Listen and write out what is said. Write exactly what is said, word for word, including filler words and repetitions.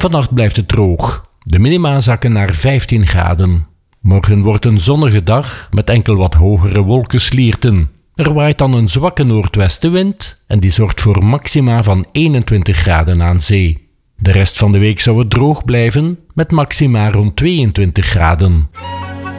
Vannacht blijft het droog. De minima zakken naar vijftien graden. Morgen wordt een zonnige dag met enkel wat hogere wolkenslierten. Er waait dan een zwakke noordwestenwind en die zorgt voor maxima van eenentwintig graden aan zee. De rest van de week zou het droog blijven met maxima rond tweeëntwintig graden.